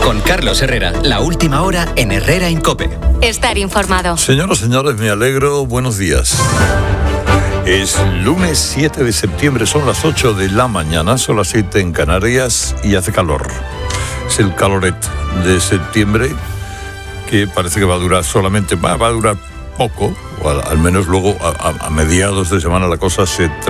Con Carlos Herrera, la última hora en Herrera en COPE. Estar informado. Señoras y señores, me alegro. Buenos días. Es lunes 7 de septiembre, son las 8 de la mañana, son las 7 en Canarias y hace calor. Es el caloret de septiembre que parece que va a durar solamente, va a durar poco, o al menos luego a mediados de semana la cosa se